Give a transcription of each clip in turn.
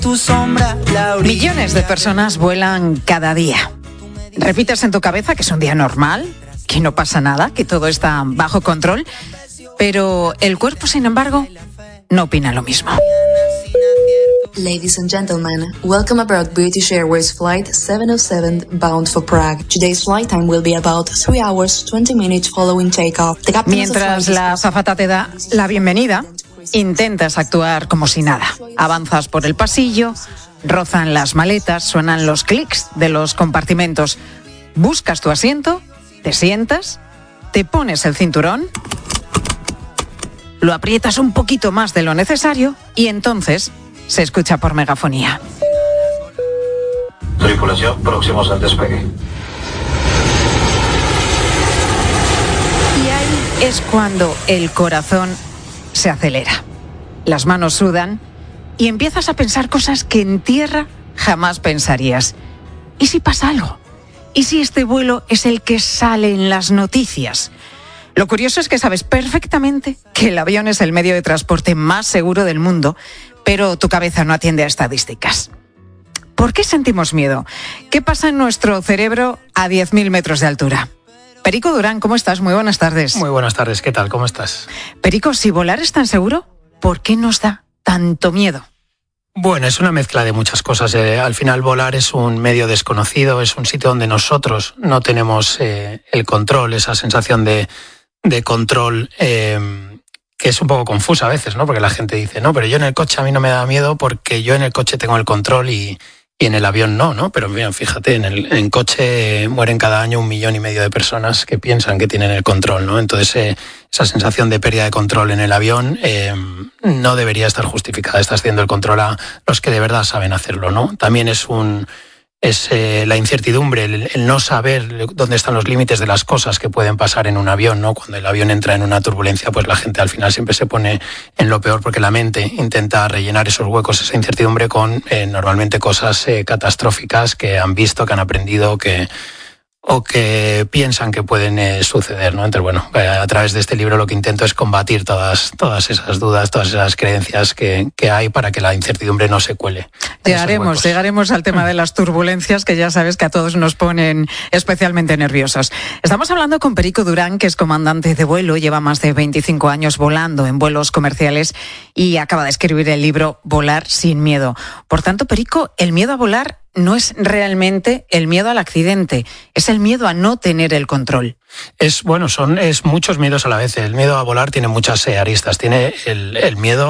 tu sombra, la orilla. Millones de personas vuelan cada día. Repites en tu cabeza que es un día normal, que no pasa nada, que todo está bajo control, pero el cuerpo, sin embargo, no opina lo mismo. Ladies and gentlemen, welcome aboard British Airways Flight 707 bound for Prague. Today's flight time will be about 3 hours, 20 minutes following takeoff. Mientras la azafata te da la bienvenida, intentas actuar como si nada. Avanzas por el pasillo, rozan las maletas, suenan los clics de los compartimentos. Buscas tu asiento, te sientas, te pones el cinturón, lo aprietas un poquito más de lo necesario y entonces se escucha por megafonía. Tripulación, próximos al despegue. Y ahí es cuando el corazón se acelera. Las manos sudan y empiezas a pensar cosas que en tierra jamás pensarías. ¿Y si pasa algo? ¿Y si este vuelo es el que sale en las noticias? Lo curioso es que sabes perfectamente que el avión es el medio de transporte más seguro del mundo, pero tu cabeza no atiende a estadísticas. ¿Por qué sentimos miedo? ¿Qué pasa en nuestro cerebro a 10.000 metros de altura? Perico Durán, ¿cómo estás? Muy buenas tardes. Muy buenas tardes, ¿qué tal? ¿Cómo estás? Perico, si volar es tan seguro, ¿por qué nos da tanto miedo? Bueno, es una mezcla de muchas cosas. Al final volar es un medio desconocido, es un sitio donde nosotros no tenemos el control, esa sensación de control que es un poco confusa a veces, ¿no? Porque la gente dice, no, pero yo en el coche a mí no me da miedo porque yo en el coche tengo el control y en el avión no. Pero bien, fíjate, en coche mueren cada año 1,5 millones de personas que piensan que tienen el control, ¿no? Entonces esa sensación de pérdida de control en el avión no debería estar justificada. Estás haciendo el control a los que de verdad saben hacerlo, ¿no? También es la incertidumbre, el no saber dónde están los límites de las cosas que pueden pasar en un avión, ¿no? Cuando el avión entra en una turbulencia, pues la gente al final siempre se pone en lo peor porque la mente intenta rellenar esos huecos, esa incertidumbre con normalmente cosas catastróficas que han visto, que han aprendido, o que piensan que pueden suceder, ¿no? Entonces, bueno, a través de este libro lo que intento es combatir todas esas dudas, todas esas creencias que hay para que la incertidumbre no se cuele. Llegaremos al tema de las turbulencias, que ya sabes que a todos nos ponen especialmente nerviosos. Estamos hablando con Perico Durán, que es comandante de vuelo, lleva más de 25 años volando en vuelos comerciales y acaba de escribir el libro Volar sin miedo. Por tanto, Perico, el miedo a volar no es realmente el miedo al accidente, es el miedo a no tener el control. Es muchos miedos a la vez. El miedo a volar tiene muchas aristas. Tiene el miedo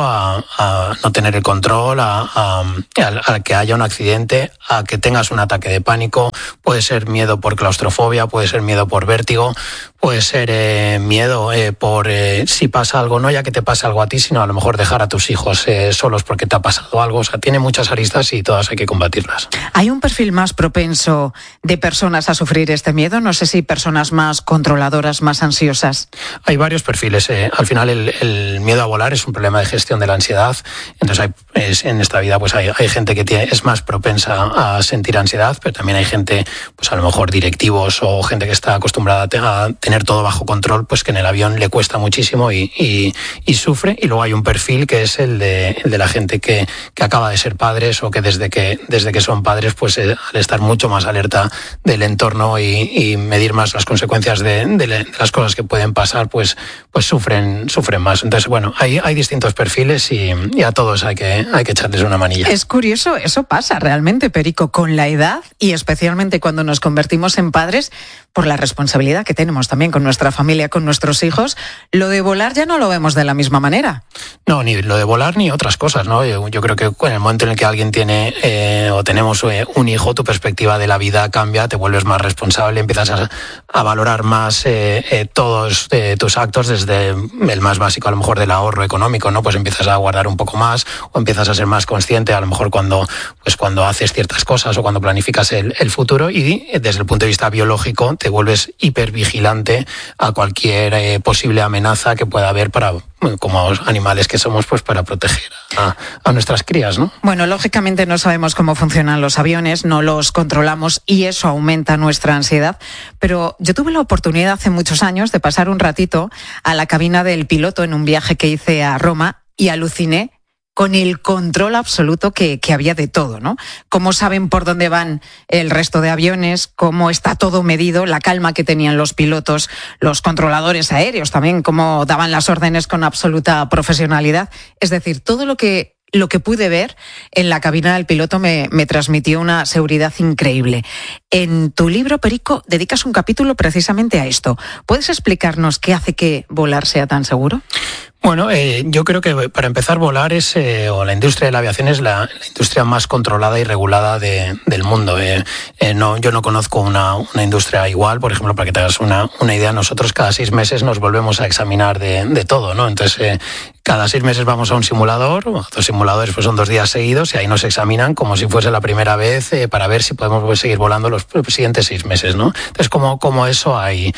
a no tener el control, a que haya un accidente, a que tengas un ataque de pánico. Puede ser miedo por claustrofobia, puede ser miedo por vértigo, puede ser miedo por si pasa algo, no ya que te pase algo a ti, sino a lo mejor dejar a tus hijos solos porque te ha pasado algo. O sea, tiene muchas aristas y todas hay que combatirlas. ¿Hay un perfil más propenso de personas a sufrir este miedo? No sé si personas más controladoras, más ansiosas. Hay varios perfiles. Al final el miedo a volar es un problema de gestión de la ansiedad. Entonces en esta vida pues hay gente que es más propensa a sentir ansiedad, pero también hay gente, pues a lo mejor directivos o gente que está acostumbrada a tener todo bajo control, pues que en el avión le cuesta muchísimo y sufre. Y luego hay un perfil que es el de la gente que acaba de ser padres o que desde que son padres, pues al estar mucho más alerta del entorno y medir más las consecuencias de las cosas que pueden pasar, pues sufren más. Entonces, bueno, hay distintos perfiles y a todos hay que echarles una manilla. Es curioso, eso pasa realmente, Perico, con la edad y especialmente cuando nos convertimos en padres, por la responsabilidad que tenemos también con nuestra familia, con nuestros hijos, lo de volar ya no lo vemos de la misma manera. No, ni lo de volar ni otras cosas, ¿no? Yo creo que en el momento en el que alguien tiene o tenemos un hijo, tu perspectiva de la vida cambia, te vuelves más responsable, empiezas a valorar más todos tus actos, desde el más básico a lo mejor del ahorro económico, ¿no? Pues empiezas a guardar un poco más o empiezas a ser más consciente a lo mejor cuando haces ciertas cosas o cuando planificas el futuro, y desde el punto de vista biológico te vuelves hipervigilante a cualquier posible amenaza que pueda haber como animales que somos, pues para proteger a nuestras crías, ¿no? Bueno, lógicamente no sabemos cómo funcionan los aviones, no los controlamos y eso aumenta nuestra ansiedad, pero yo tuve la oportunidad hace muchos años de pasar un ratito a la cabina del piloto en un viaje que hice a Roma y aluciné con el control absoluto que había de todo, ¿no? Cómo saben por dónde van el resto de aviones, cómo está todo medido, la calma que tenían los pilotos, los controladores aéreos también, cómo daban las órdenes con absoluta profesionalidad. Es decir, todo lo que pude ver en la cabina del piloto me transmitió una seguridad increíble. En tu libro, Perico, dedicas un capítulo precisamente a esto. ¿Puedes explicarnos qué hace que volar sea tan seguro? Bueno, yo creo que para empezar volar o la industria de la aviación es la industria más controlada y regulada del mundo. Yo no conozco una industria igual. Por ejemplo, para que te hagas una idea, nosotros cada 6 meses nos volvemos a examinar de todo, ¿no? Entonces, cada 6 meses vamos a un simulador, los simuladores pues son 2 días seguidos y ahí nos examinan como si fuese la primera vez para ver si podemos seguir volando los siguientes 6 meses, ¿no? Entonces, como eso hay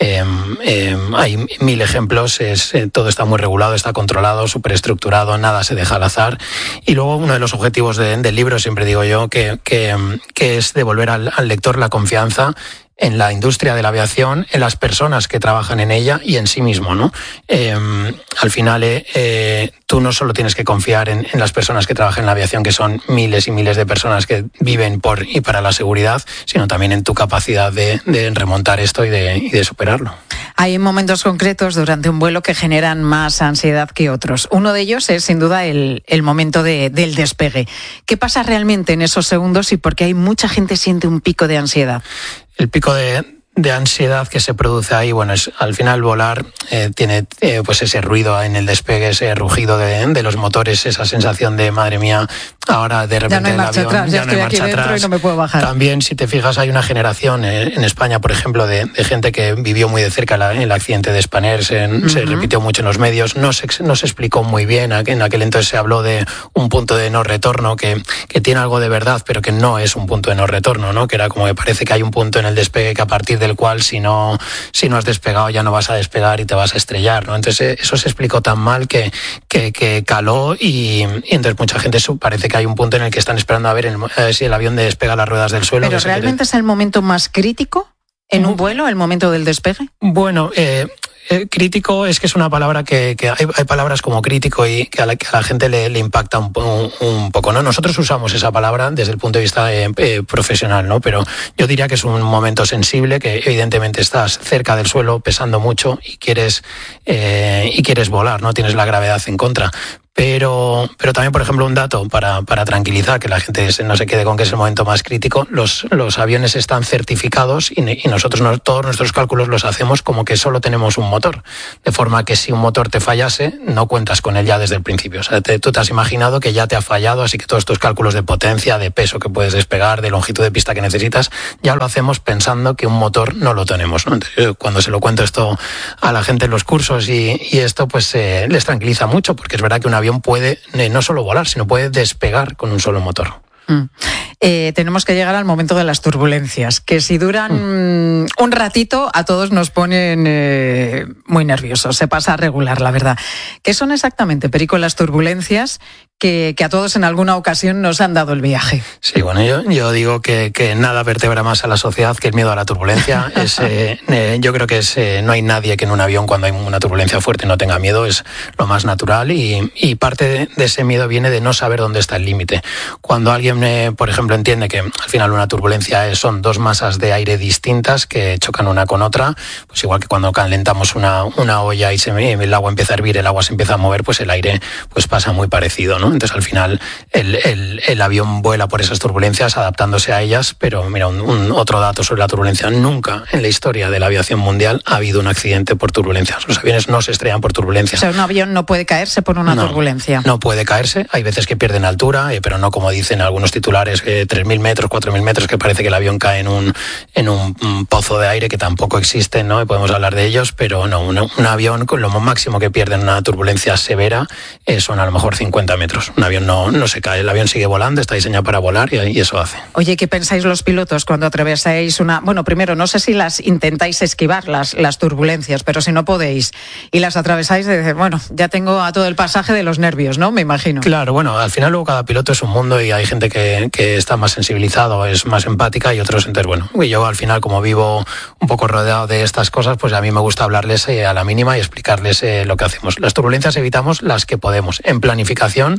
1000 ejemplos, todo está muy regulado, está controlado, superestructurado, nada se deja al azar. Y luego uno de los objetivos del libro, siempre digo yo, que es devolver al lector la confianza en la industria de la aviación, en las personas que trabajan en ella y en sí mismo, ¿no? Al final, tú no solo tienes que confiar en las personas que trabajan en la aviación, que son miles y miles de personas que viven por y para la seguridad, sino también en tu capacidad de remontar esto y de superarlo. Hay momentos concretos durante un vuelo que generan más ansiedad que otros. Uno de ellos es, sin duda, el momento del despegue. ¿Qué pasa realmente en esos segundos y por qué hay mucha gente siente un pico de ansiedad? El pico de ansiedad que se produce ahí, bueno, es al final volar tiene pues ese ruido en el despegue, ese rugido de los motores, esa sensación de madre mía, ahora de repente ya no hay marcha atrás, ya estoy aquí dentro y no me puedo bajar. También, si te fijas, hay una generación en España, por ejemplo, de gente que vivió muy de cerca el accidente de Spanair, se repitió mucho en los medios, no se explicó muy bien, en aquel entonces se habló de un punto de no retorno que tiene algo de verdad, pero que no es un punto de no retorno, ¿no? Que era como que parece que hay un punto en el despegue que a partir del cual si no has despegado ya no vas a despegar y te vas a estrellar, ¿no? Entonces eso se explicó tan mal que caló y entonces mucha gente parece que hay un punto en el que están esperando a ver si el avión despega las ruedas del suelo. ¿Pero realmente es el momento más crítico en un vuelo, el momento del despegue? Bueno, crítico es que es una palabra que hay palabras como crítico y que a la gente le impacta un poco, ¿no? Nosotros usamos esa palabra desde el punto de vista profesional, ¿no? Pero yo diría que es un momento sensible, que evidentemente estás cerca del suelo pesando mucho y quieres volar, ¿no? Tienes la gravedad en contra. Pero también, por ejemplo, un dato para tranquilizar, que la gente no se quede con que es el momento más crítico, los aviones están certificados y nosotros todos nuestros cálculos los hacemos como que solo tenemos un motor, de forma que si un motor te fallase, no cuentas con él ya desde el principio. O sea, tú te has imaginado que ya te ha fallado, así que todos tus cálculos de potencia, de peso que puedes despegar, de longitud de pista que necesitas, ya lo hacemos pensando que un motor no lo tenemos, ¿no? Entonces, cuando se lo cuento esto a la gente en los cursos y esto, pues les tranquiliza mucho, porque es verdad que un avión puede no solo volar, sino puede despegar con un solo motor. Tenemos que llegar al momento de las turbulencias, que si duran un ratito a todos nos ponen muy nerviosos, se pasa a regular, la verdad. ¿Qué son exactamente, Perico, las turbulencias que a todos en alguna ocasión nos han dado el viaje? Sí, bueno, yo digo que nada vertebra más a la sociedad que el miedo a la turbulencia. Yo creo que no hay nadie que en un avión, cuando hay una turbulencia fuerte, no tenga miedo, es lo más natural y parte de ese miedo viene de no saber dónde está el límite. Cuando alguien, por ejemplo, entiende que al final una turbulencia son 2 masas de aire distintas que chocan una con otra, pues igual que cuando calentamos una olla y el agua empieza a hervir, el agua se empieza a mover, pues el aire pues pasa muy parecido, ¿no? Entonces al final el avión vuela por esas turbulencias adaptándose a ellas, pero mira, otro dato sobre la turbulencia: nunca en la historia de la aviación mundial ha habido un accidente por turbulencias. Los aviones no se estrellan por turbulencias. O sea, un avión no puede caerse por una turbulencia. No puede caerse, hay veces que pierden altura, pero no como dicen algunos titulares, 3.000 metros, 4.000 metros, que parece que el avión cae en un pozo de aire, que tampoco existe, ¿no? Y podemos hablar de ellos, pero no, un avión con lo máximo que pierde en una turbulencia severa son a lo mejor 50 metros. Un avión no se cae, el avión sigue volando, está diseñado para volar y eso hace. Oye, ¿qué pensáis los pilotos cuando atravesáis bueno, primero, no sé si las intentáis esquivar, las turbulencias, pero si no podéis y las atravesáis, bueno, ya tengo a todo el pasaje de los nervios, ¿no? Me imagino. Claro, bueno, al final luego cada piloto es un mundo y hay gente que está más sensibilizado, es más empática, y otros, entonces, bueno, yo al final, como vivo un poco rodeado de estas cosas, pues a mí me gusta hablarles a la mínima y explicarles lo que hacemos. Las turbulencias evitamos las que podemos. En planificación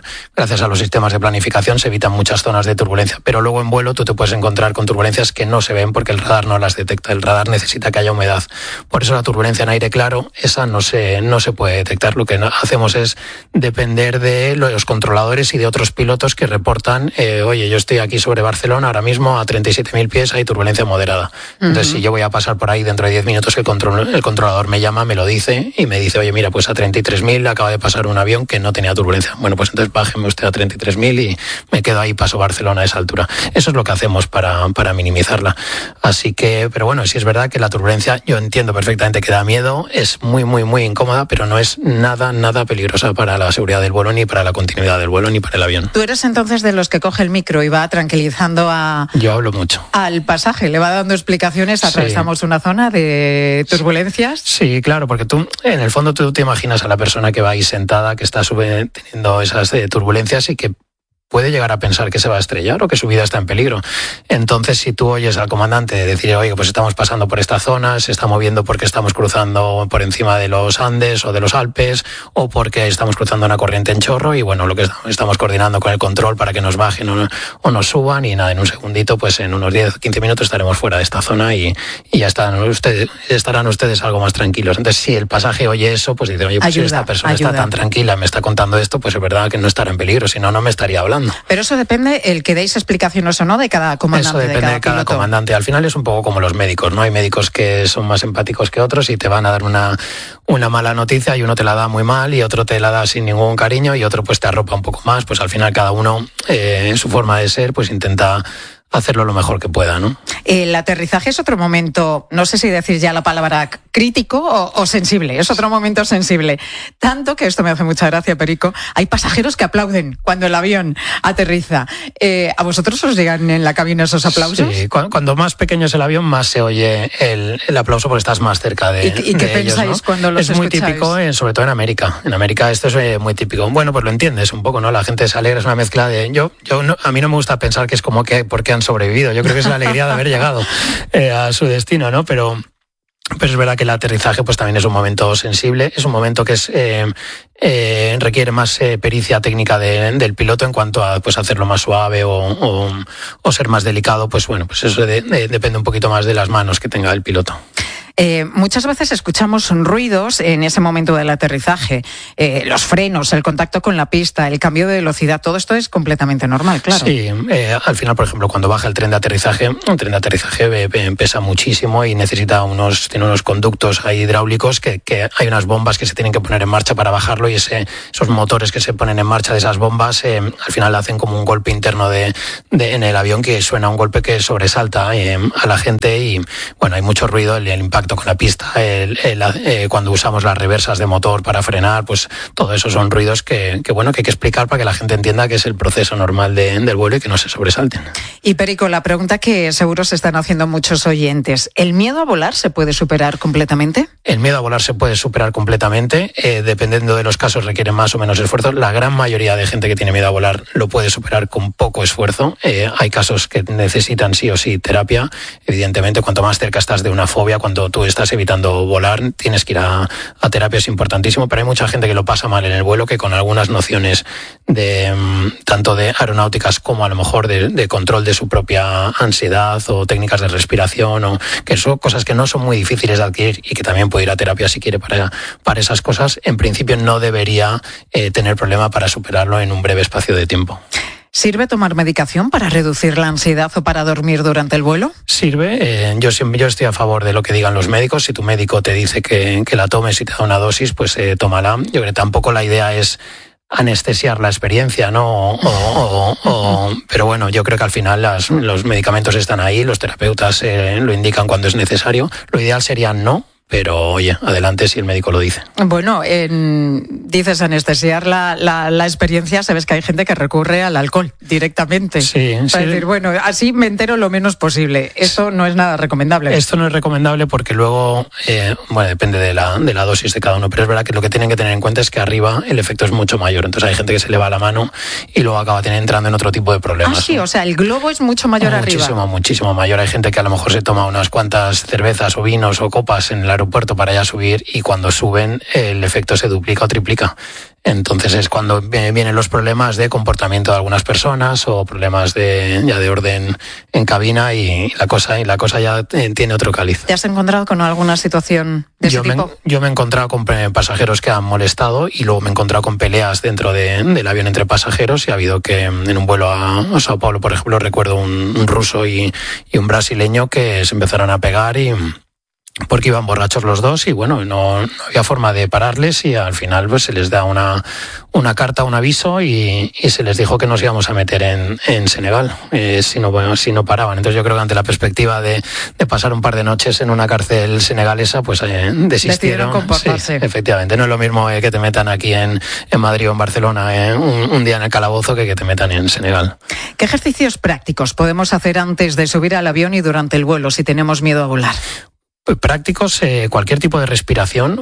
gracias a los sistemas de planificación se evitan muchas zonas de turbulencia, pero luego en vuelo tú te puedes encontrar con turbulencias que no se ven porque el radar no las detecta. El radar necesita que haya humedad. Por eso la turbulencia en aire claro, esa no se puede detectar. Lo que hacemos es depender de los controladores y de otros pilotos que reportan, oye, yo estoy aquí sobre Barcelona ahora mismo a 37.000 pies, hay turbulencia moderada. Entonces, si yo voy a pasar por ahí dentro de 10 minutos, el controlador me llama, me lo dice y me dice, oye, mira, pues a 33.000 acaba de pasar un avión que no tenía turbulencia. Bueno, pues entonces bájeme usted a 33.000 y me quedo ahí, paso Barcelona a esa altura. Eso es lo que hacemos para minimizarla. Así que, pero bueno, sí es verdad que la turbulencia, yo entiendo perfectamente que da miedo, es muy, muy, muy incómoda, pero no es nada peligrosa para la seguridad del vuelo, ni para la continuidad del vuelo, ni para el avión. ¿Tú eres entonces de los que coge el micro y va tranquilizando Yo hablo mucho. Al pasaje, le va dando explicaciones, atravesamos una zona de turbulencias? Sí, claro, porque tú, en el fondo, tú te imaginas a la persona que va ahí sentada, que está teniendo esas turbulencias y que puede llegar a pensar que se va a estrellar o que su vida está en peligro. Entonces, si tú oyes al comandante decir, oye, pues estamos pasando por esta zona, se está moviendo porque estamos cruzando por encima de los Andes o de los Alpes, o porque estamos cruzando una corriente en chorro, y bueno, lo que estamos coordinando con el control para que nos bajen o nos suban, y nada, en un segundito, pues en unos 10-15 minutos estaremos fuera de esta zona y ya estarán ustedes algo más tranquilos. Entonces, si el pasaje oye eso, pues dice, oye, pues si esta persona está tan tranquila, me está contando esto, pues es verdad que no estará en peligro, si no, no me estaría hablando. Pero eso depende, el que deis explicaciones o no, de cada comandante. Eso depende de cada comandante. Al final es un poco como los médicos, ¿no? Hay médicos que son más empáticos que otros y te van a dar una mala noticia, y uno te la da muy mal y otro te la da sin ningún cariño y otro pues te arropa un poco más. Pues al final cada uno, en su forma de ser, pues intenta hacerlo lo mejor que pueda, ¿no? El aterrizaje es otro momento, no sé si decir ya la palabra crítico o sensible, es otro momento sensible. Tanto que esto me hace mucha gracia, Perico, hay pasajeros que aplauden cuando el avión aterriza. ¿A vosotros os llegan en la cabina esos aplausos? Sí, cuando más pequeño es el avión, más se oye el aplauso porque estás más cerca de ellos. ¿Y qué pensáis, ¿no?, cuando los escucháis? Es muy típico, sobre todo en América. En América esto es muy típico. Bueno, pues lo entiendes un poco, ¿no? La gente se alegra, es una mezcla de... a mí no me gusta pensar que es como que porque han sobrevivido. Yo creo que es la alegría de haber llegado a su destino, ¿no? Pero es verdad que el aterrizaje pues también es un momento sensible, es un momento que requiere más pericia técnica del piloto en cuanto a pues hacerlo más suave o ser más delicado. Pues bueno, pues eso depende un poquito más de las manos que tenga el piloto. Muchas veces escuchamos ruidos en ese momento del aterrizaje, los frenos, el contacto con la pista, el cambio de velocidad, todo esto es completamente normal, claro. Sí, al final, por ejemplo, cuando baja el tren de aterrizaje, pesa muchísimo y tiene unos conductos ahí hidráulicos que hay unas bombas que se tienen que poner en marcha para bajarlo, y esos motores que se ponen en marcha de esas bombas al final hacen como un golpe interno en el avión, que suena un golpe que sobresalta a la gente, y bueno, hay mucho ruido, el impacto con la pista, cuando usamos las reversas de motor para frenar, pues todo eso son ruidos que hay que explicar para que la gente entienda que es el proceso normal del vuelo y que no se sobresalten. Y Perico, la pregunta que seguro se están haciendo muchos oyentes, ¿el miedo a volar se puede superar completamente? El miedo a volar se puede superar completamente, dependiendo de los casos requiere más o menos esfuerzo. La gran mayoría de gente que tiene miedo a volar lo puede superar con poco esfuerzo. Hay casos que necesitan sí o sí terapia. Evidentemente, cuanto más cerca estás de una fobia, cuando tú estás evitando volar, tienes que ir a terapia, es importantísimo, pero hay mucha gente que lo pasa mal en el vuelo, que con algunas nociones tanto de aeronáuticas como a lo mejor de control de su propia ansiedad o técnicas de respiración, o que son cosas que no son muy difíciles de adquirir y que también puede ir a terapia si quiere para esas cosas, en principio no debería tener problema para superarlo en un breve espacio de tiempo. ¿Sirve tomar medicación para reducir la ansiedad o para dormir durante el vuelo? Sirve. Yo estoy a favor de lo que digan los médicos. Si tu médico te dice que la tomes y te da una dosis, pues tómala. Yo creo que tampoco la idea es anestesiar la experiencia, ¿no? Pero bueno, yo creo que al final los medicamentos están ahí, los terapeutas lo indican cuando es necesario. Lo ideal sería no. Pero, oye, adelante si el médico lo dice. Bueno, dices anestesiar la experiencia, sabes que hay gente que recurre al alcohol directamente. Sí, para decir, bueno, así me entero lo menos posible. Eso no es nada recomendable. Esto no es recomendable porque luego, depende de la dosis de cada uno, pero es verdad que lo que tienen que tener en cuenta es que arriba el efecto es mucho mayor. Entonces hay gente que se le va la mano y luego acaba entrando en otro tipo de problemas. Ah, sí, o sea, el globo es mucho mayor arriba. Muchísimo mayor. Hay gente que a lo mejor se toma unas cuantas cervezas o vinos o copas en el aeropuerto para ya subir, y cuando suben el efecto se duplica o triplica. Entonces es cuando vienen los problemas de comportamiento de algunas personas o problemas de orden en cabina y la cosa ya tiene otro caliz. ¿Te has encontrado con alguna situación de ese tipo? Yo me he encontrado con pasajeros que han molestado y luego me he encontrado con peleas dentro del avión entre pasajeros y ha habido que en un vuelo a Sao Paulo, por ejemplo, recuerdo un ruso y un brasileño que se empezaron a pegar porque iban borrachos los dos y bueno, no había forma de pararles y al final pues se les da una carta, un aviso y se les dijo que nos íbamos a meter en Senegal si no paraban. Entonces yo creo que ante la perspectiva de pasar un par de noches en una cárcel senegalesa pues desistieron. Decidieron comportarse. Sí, efectivamente, no es lo mismo que te metan aquí en Madrid o en Barcelona un día en el calabozo que te metan en Senegal. ¿Qué ejercicios prácticos podemos hacer antes de subir al avión y durante el vuelo si tenemos miedo a volar? Prácticos, cualquier tipo de respiración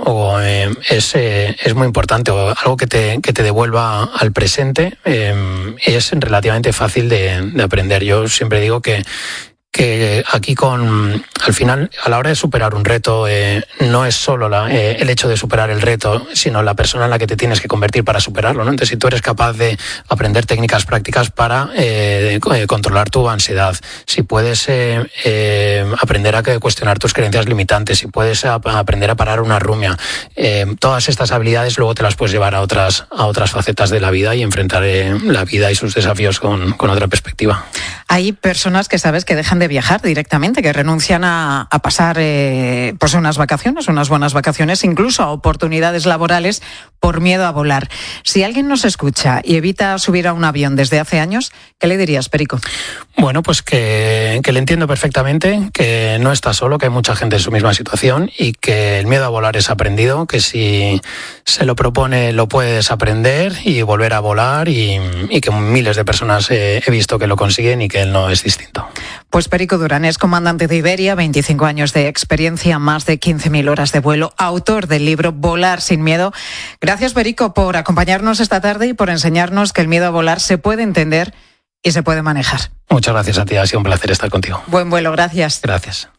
es muy importante, o algo que te devuelva al presente es relativamente fácil de aprender. Yo siempre digo que aquí al final, a la hora de superar un reto, no es solo el hecho de superar el reto, sino la persona en la que te tienes que convertir para superarlo, ¿no? Entonces, si tú eres capaz de aprender técnicas prácticas para controlar tu ansiedad, si puedes aprender a cuestionar tus creencias limitantes, si puedes aprender a parar una rumia, todas estas habilidades luego te las puedes llevar a otras facetas de la vida y enfrentar la vida y sus desafíos con otra perspectiva. Hay personas que sabes que dejan de viajar directamente, que renuncian a pasar pues unas buenas vacaciones, incluso a oportunidades laborales por miedo a volar. Si alguien nos escucha y evita subir a un avión desde hace años, ¿qué le dirías, Perico? Bueno, pues que le entiendo perfectamente, que no está solo, que hay mucha gente en su misma situación y que el miedo a volar es aprendido, que si se lo propone lo puede desaprender y volver a volar y que miles de personas he visto que lo consiguen y que él no es distinto. Pues Perico Durán es comandante de Iberia, 25 años de experiencia, más de 15.000 horas de vuelo, autor del libro Volar sin miedo. Gracias, Perico, por acompañarnos esta tarde y por enseñarnos que el miedo a volar se puede entender y se puede manejar. Muchas gracias a ti, ha sido un placer estar contigo. Buen vuelo, gracias. Gracias.